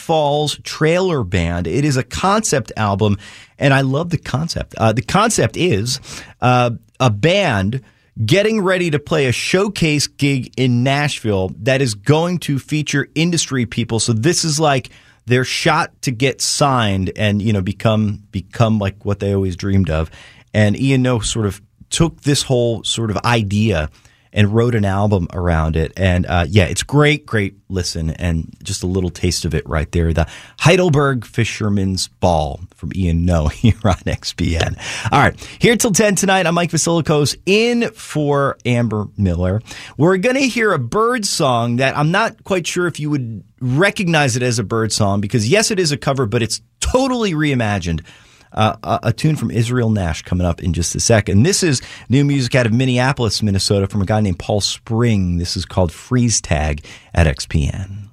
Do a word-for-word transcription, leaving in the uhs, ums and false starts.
Falls Trailer Band. It is a concept album, and I love the concept. Uh, the concept is uh, a band getting ready to play a showcase gig in Nashville that is going to feature industry people. So this is like their shot to get signed and, you know, become become like what they always dreamed of. And Ian No sort of took this whole sort of idea and wrote an album around it. And uh, yeah, it's great, great listen, and just a little taste of it right there. The Heidelberg Fisherman's Ball from Ian No here on X P N. All right, here till ten tonight. I'm Mike Vasilikos in for Amber Miller. We're going to hear a bird song that I'm not quite sure if you would recognize it as a bird song, because yes, it is a cover, but it's totally reimagined. Uh, a, a tune from Israel Nash coming up in just a second. This is new music out of Minneapolis, Minnesota from a guy named Paul Spring. This is called Freeze Tag at X P N.